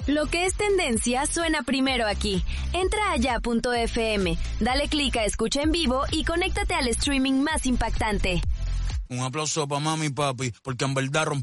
Lo que es tendencia suena primero aquí. Entra a ya.fm, dale clic a escucha en vivo y conéctate al streaming más impactante. Un aplauso para mami y papi, porque en verdad